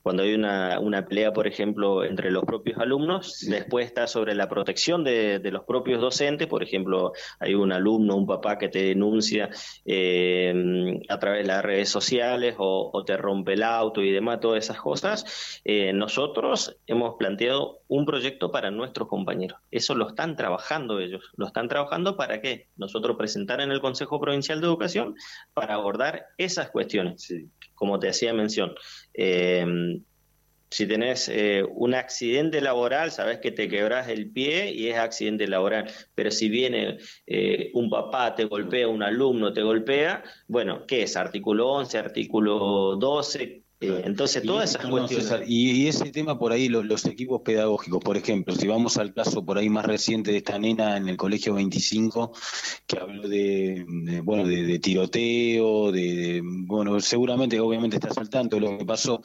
cuando hay una pelea, por ejemplo, entre los propios alumnos. Sí. Después está sobre la protección de los propios docentes. Por ejemplo, hay un alumno, un papá que te denuncia a través de las redes sociales o te rompe el auto y demás, todas esas cosas. Nosotros hemos planteado un proyecto para nuestros compañeros. Eso lo están trabajando ellos. ¿Lo están trabajando para qué? Nosotros presentar en el Consejo Provincial de Educación para abordar esas cuestiones. Sí. Como te hacía mención, eh, si tenés un accidente laboral, sabés que te quebrás el pie y es accidente laboral. Pero si viene un papá, te golpea, un alumno te golpea, bueno, ¿qué es? Artículo 11, artículo 12. Claro. Entonces, Y, todas esas perdón, cuestiones. César, y ese tema por ahí, los equipos pedagógicos, por ejemplo, si vamos al caso por ahí más reciente de esta nena en el Colegio 25, que habló bueno, de tiroteo, bueno, seguramente, obviamente estás al tanto de lo que pasó.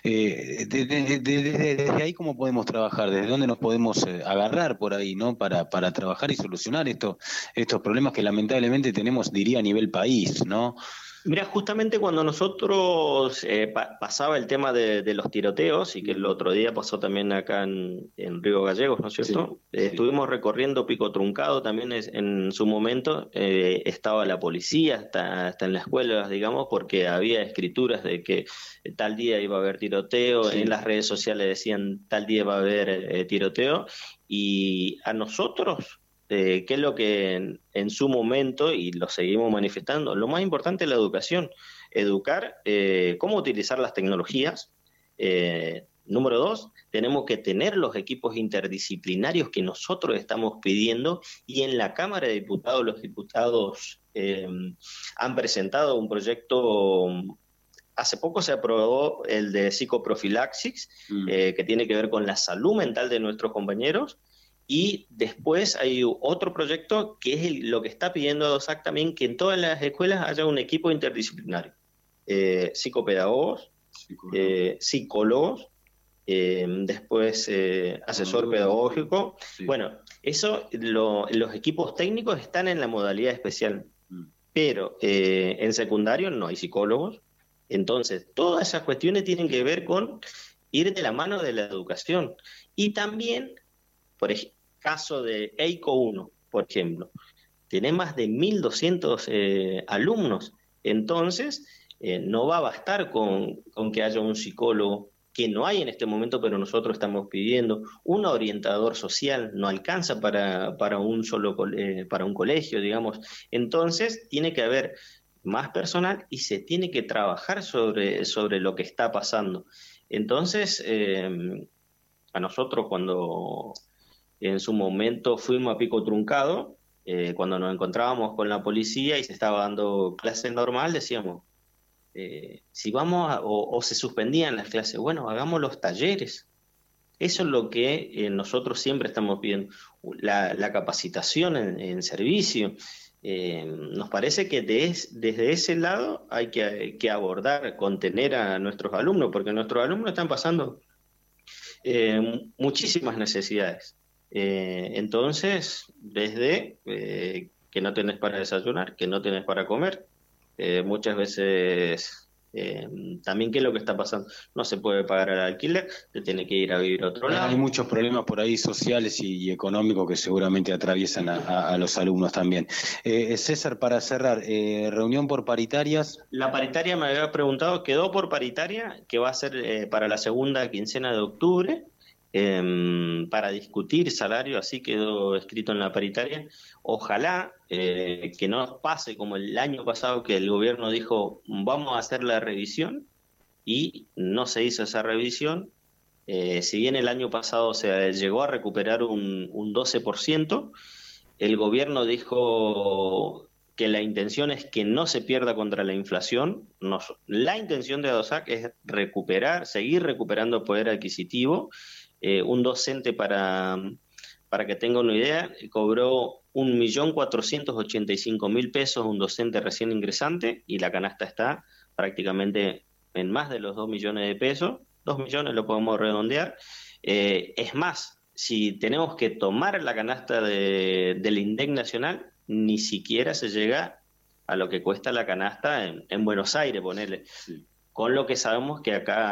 Desde ahí, ¿cómo podemos trabajar? ¿Desde dónde nos podemos agarrar por ahí, ¿no? Para trabajar y solucionar estos problemas que lamentablemente tenemos, diría, a nivel país, ¿no? Mira, justamente cuando nosotros pasaba el tema de los tiroteos, y que el otro día pasó también acá en Río Gallegos, ¿no es Sí, cierto? sí. Estuvimos recorriendo Pico Truncado también en su momento, estaba la policía, hasta en las escuelas, digamos, porque había escrituras de que tal día iba a haber tiroteo, Sí. en las redes sociales decían tal día va a haber tiroteo, y a nosotros qué es lo que en su momento, y lo seguimos manifestando, lo más importante es la educación. Educar cómo utilizar las tecnologías. Número dos, tenemos que tener los equipos interdisciplinarios que nosotros estamos pidiendo, y en la Cámara de Diputados los diputados han presentado un proyecto. Hace poco se aprobó el de psicoprofilaxis, que tiene que ver con la salud mental de nuestros compañeros. Y después hay otro proyecto que es lo que está pidiendo DOSAC también, que en todas las escuelas haya un equipo interdisciplinario. Psicopedagogos, psicólogos, después asesor pedagógico. Sí. Bueno, eso, los equipos técnicos están en la modalidad especial, pero en secundario no hay psicólogos. Entonces, todas esas cuestiones tienen que ver con ir de la mano de la educación. Y también, por caso de EICO 1, por ejemplo, tiene más de 1.200 alumnos. Entonces, no va a bastar con que haya un psicólogo, que no hay en este momento, pero nosotros estamos pidiendo un orientador social, no alcanza para un solo para un colegio, digamos. Entonces, tiene que haber más personal y se tiene que trabajar sobre lo que está pasando. Entonces, a nosotros cuando en su momento fuimos a Pico Truncado, cuando nos encontrábamos con la policía y se estaba dando clase normal, decíamos, si vamos o se suspendían las clases, bueno, hagamos los talleres. Eso es lo que nosotros siempre estamos pidiendo, la capacitación en servicio. Nos parece que desde ese lado hay que abordar, contener a nuestros alumnos, porque nuestros alumnos están pasando muchísimas necesidades. Entonces, desde que no tenés para desayunar, que no tenés para comer, muchas veces también qué es lo que está pasando, no se puede pagar el alquiler, te tiene que ir a vivir a otro Hay lado. muchos problemas por ahí sociales y económicos que seguramente atraviesan a los alumnos también. César, para cerrar, reunión por paritarias. La paritaria me había preguntado, quedó por paritaria, que va a ser para la segunda quincena de octubre, para discutir salario, así quedó escrito en la paritaria. Ojalá que no pase como el año pasado, que el gobierno dijo, vamos a hacer la revisión, y no se hizo esa revisión. Si bien el año pasado se llegó a recuperar un 12%, el gobierno dijo que la intención es que no se pierda contra la inflación. La intención de ADOSAC es seguir recuperando poder adquisitivo. Un docente, para que tenga una idea, cobró 1.485.000 pesos un docente recién ingresante, y la canasta está prácticamente en más de los 2 millones de pesos. 2 millones lo podemos redondear. Es más, si tenemos que tomar la canasta del INDEC nacional, ni siquiera se llega a lo que cuesta la canasta en Buenos Aires, ponerle. Sí. Con lo que sabemos que acá